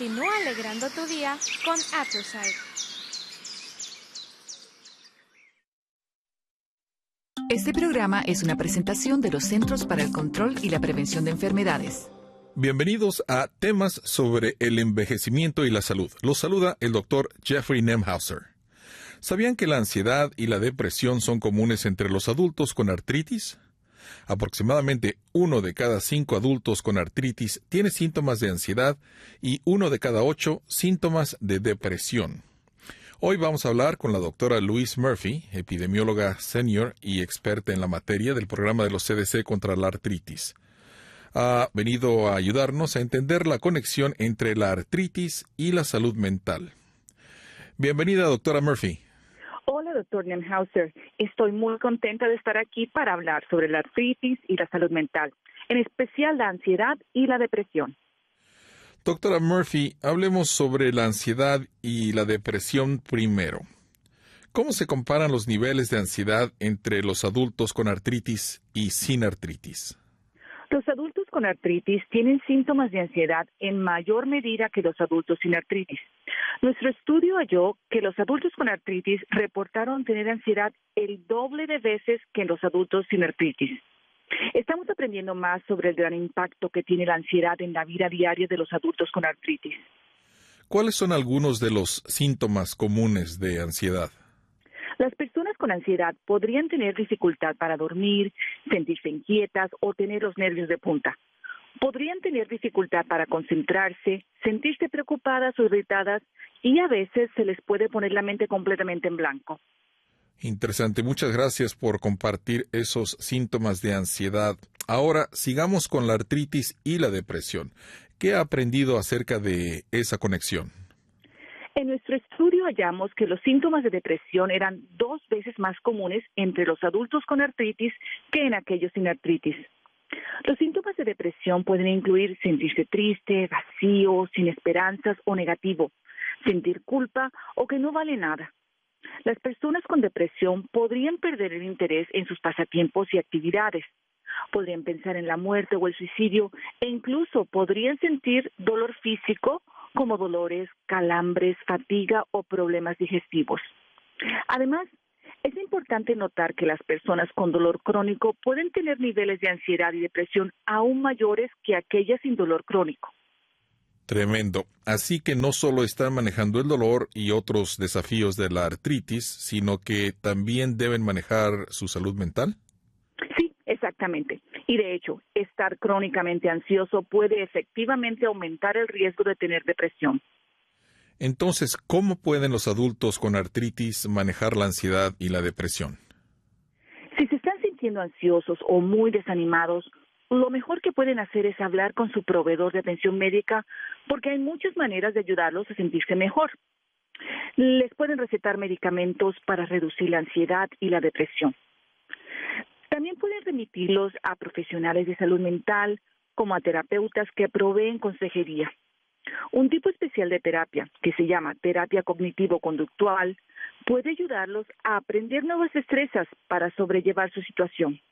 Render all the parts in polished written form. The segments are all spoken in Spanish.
Continúa alegrando tu día con Aftersight. Este programa es una presentación de los Centros para el Control y la Prevención de Enfermedades. Bienvenidos a temas sobre el envejecimiento y la salud. Los saluda el doctor Jeffrey Nemhauser. ¿Sabían que la ansiedad y la depresión son comunes entre los adultos con artritis? Aproximadamente 1 de cada 5 adultos con artritis tiene síntomas de ansiedad y 1 de cada 8 síntomas de depresión. Hoy vamos a hablar con la doctora Louise Murphy, epidemióloga senior y experta en la materia del programa de los CDC contra la artritis. Ha venido a ayudarnos a entender la conexión entre la artritis y la salud mental. Bienvenida, doctora Murphy. Hola, doctor Nemhauser. Estoy muy contenta de estar aquí para hablar sobre la artritis y la salud mental, en especial la ansiedad y la depresión. Doctora Murphy, hablemos sobre la ansiedad y la depresión primero. ¿Cómo se comparan los niveles de ansiedad entre los adultos con artritis y sin artritis? Los adultos con artritis tienen síntomas de ansiedad en mayor medida que los adultos sin artritis. Nuestro estudio halló que los adultos con artritis reportaron tener ansiedad el doble de veces que los adultos sin artritis. Estamos aprendiendo más sobre el gran impacto que tiene la ansiedad en la vida diaria de los adultos con artritis. ¿Cuáles son algunos de los síntomas comunes de ansiedad? Las personas con ansiedad podrían tener dificultad para dormir, sentirse inquietas o tener los nervios de punta. Podrían tener dificultad para concentrarse, sentirse preocupadas o irritadas y a veces se les puede poner la mente completamente en blanco. Interesante. Muchas gracias por compartir esos síntomas de ansiedad. Ahora, sigamos con la artritis y la depresión. ¿Qué ha aprendido acerca de esa conexión? En nuestro estudio hallamos que los síntomas de depresión eran 2 veces más comunes entre los adultos con artritis que en aquellos sin artritis. Los síntomas de depresión pueden incluir sentirse triste, vacío, sin esperanzas o negativo, sentir culpa o que no vale nada. Las personas con depresión podrían perder el interés en sus pasatiempos y actividades. Podrían pensar en la muerte o el suicidio e incluso podrían sentir dolor físico como dolores, calambres, fatiga o problemas digestivos. Además, es importante notar que las personas con dolor crónico pueden tener niveles de ansiedad y depresión aún mayores que aquellas sin dolor crónico. Tremendo. Así que no solo están manejando el dolor y otros desafíos de la artritis, sino que también deben manejar su salud mental. Sí, exactamente. Y de hecho, estar crónicamente ansioso puede efectivamente aumentar el riesgo de tener depresión. Entonces, ¿cómo pueden los adultos con artritis manejar la ansiedad y la depresión? Si se están sintiendo ansiosos o muy desanimados, lo mejor que pueden hacer es hablar con su proveedor de atención médica porque hay muchas maneras de ayudarlos a sentirse mejor. Les pueden recetar medicamentos para reducir la ansiedad y la depresión. También pueden remitirlos a profesionales de salud mental, como a terapeutas que proveen consejería. Un tipo especial de terapia, que se llama terapia cognitivo-conductual, puede ayudarlos a aprender nuevas destrezas para sobrellevar su situación.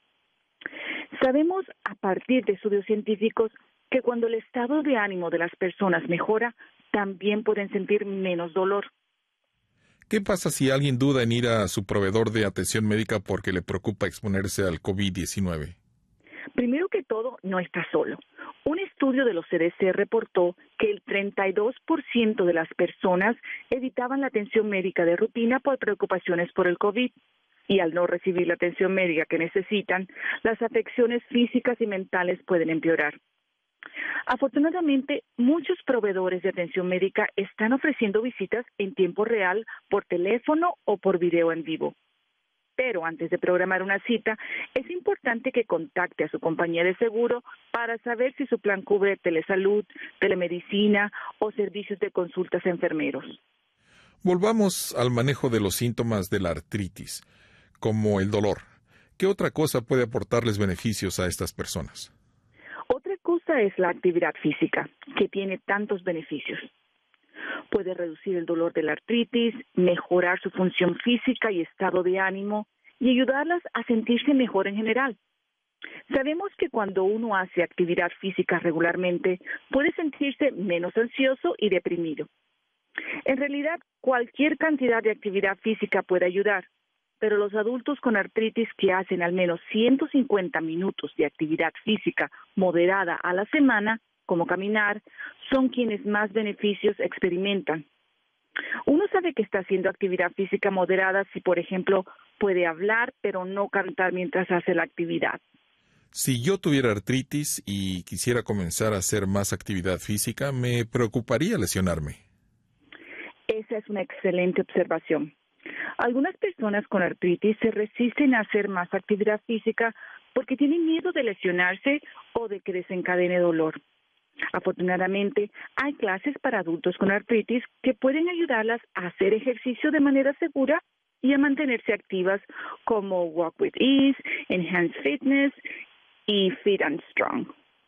Sabemos a partir de estudios científicos que cuando el estado de ánimo de las personas mejora, también pueden sentir menos dolor. ¿Qué pasa si alguien duda en ir a su proveedor de atención médica porque le preocupa exponerse al COVID-19? Primero que todo, no está solo. Un estudio de los CDC reportó que el 32% de las personas evitaban la atención médica de rutina por preocupaciones por el COVID. Y al no recibir la atención médica que necesitan, las afecciones físicas y mentales pueden empeorar. Afortunadamente, muchos proveedores de atención médica están ofreciendo visitas en tiempo real por teléfono o por video en vivo. Pero antes de programar una cita, es importante que contacte a su compañía de seguro para saber si su plan cubre telesalud, telemedicina o servicios de consultas a enfermeros. Volvamos al manejo de los síntomas de la artritis, como el dolor. ¿Qué otra cosa puede aportarles beneficios a estas personas? Otra cosa es la actividad física, que tiene tantos beneficios. Puede reducir el dolor de la artritis, mejorar su función física y estado de ánimo y ayudarlas a sentirse mejor en general. Sabemos que cuando uno hace actividad física regularmente, puede sentirse menos ansioso y deprimido. En realidad, cualquier cantidad de actividad física puede ayudar, pero los adultos con artritis que hacen al menos 150 minutos de actividad física moderada a la semana, como caminar, son quienes más beneficios experimentan. Uno sabe que está haciendo actividad física moderada si, por ejemplo, puede hablar, pero no cantar mientras hace la actividad. Si yo tuviera artritis y quisiera comenzar a hacer más actividad física, me preocuparía lesionarme. Esa es una excelente observación. Algunas personas con artritis se resisten a hacer más actividad física porque tienen miedo de lesionarse o de que desencadene dolor. Afortunadamente, hay clases para adultos con artritis que pueden ayudarlas a hacer ejercicio de manera segura y a mantenerse activas, como Walk with Ease, Enhanced Fitness y Fit and Strong.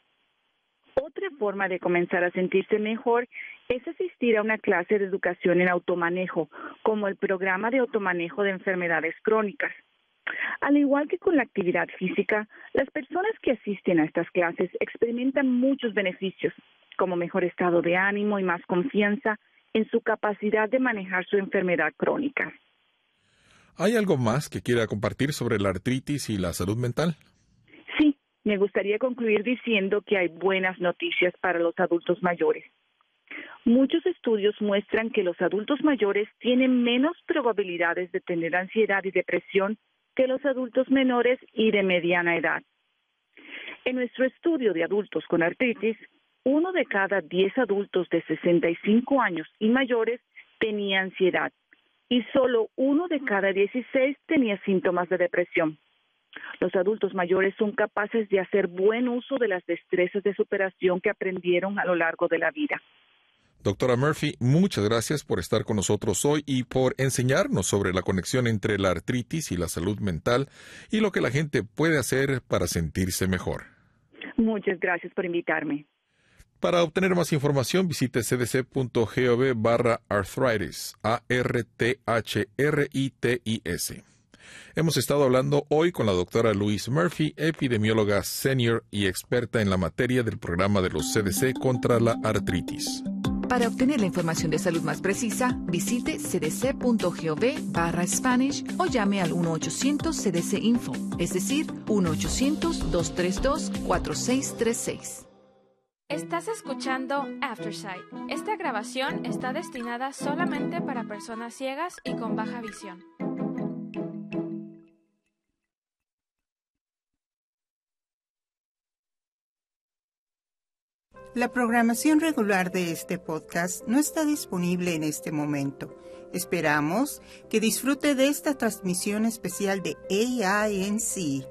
Otra forma de comenzar a sentirse mejor es asistir a una clase de educación en automanejo, como el programa de automanejo de enfermedades crónicas. Al igual que con la actividad física, las personas que asisten a estas clases experimentan muchos beneficios, como mejor estado de ánimo y más confianza en su capacidad de manejar su enfermedad crónica. ¿Hay algo más que quiera compartir sobre la artritis y la salud mental? Sí, me gustaría concluir diciendo que hay buenas noticias para los adultos mayores. Muchos estudios muestran que los adultos mayores tienen menos probabilidades de tener ansiedad y depresión que los adultos menores y de mediana edad. En nuestro estudio de adultos con artritis, 1 de cada 10 adultos de 65 años y mayores tenía ansiedad y solo 1 de cada 16 tenía síntomas de depresión. Los adultos mayores son capaces de hacer buen uso de las destrezas de superación que aprendieron a lo largo de la vida. Doctora Murphy, muchas gracias por estar con nosotros hoy y por enseñarnos sobre la conexión entre la artritis y la salud mental y lo que la gente puede hacer para sentirse mejor. Muchas gracias por invitarme. Para obtener más información, visite cdc.gov/arthritis, ARTHRITIS. Hemos estado hablando hoy con la doctora Louise Murphy, epidemióloga senior y experta en la materia del programa de los CDC contra la artritis. Para obtener la información de salud más precisa, visite cdc.gov/Spanish o llame al 1-800-CDC-INFO, es decir, 1-800-232-4636. Estás escuchando Aftersight. Esta grabación está destinada solamente para personas ciegas y con baja visión. La programación regular de este podcast no está disponible en este momento. Esperamos que disfrute de esta transmisión especial de AINC